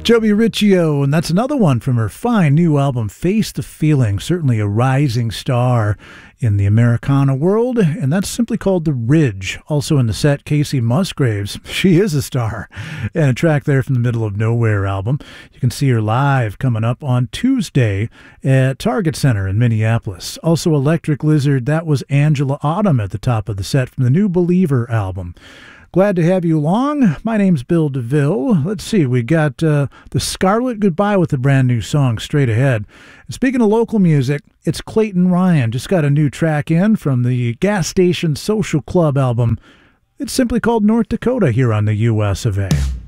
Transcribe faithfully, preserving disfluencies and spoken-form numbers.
Joby Riccio, and that's another one from her fine new album, Face the Feeling, certainly a rising star in the Americana world, and that's simply called The Ridge. Also in the set, Casey Musgraves. She is a star. And a track there from the Middle of Nowhere album. You can see her live coming up on Tuesday at Target Center in Minneapolis. Also Electric Lizard, that was Angela Autumn at the top of the set from the New Believer album. Glad to have you along. My name's Bill DeVille. Let's see, we got uh, the Scarlet Goodbye with a brand new song straight ahead. And speaking of local music, it's Clayton Ryan. Just got a new track in from the Gas Station Social Club album. It's simply called North Dakota here on the U S of A.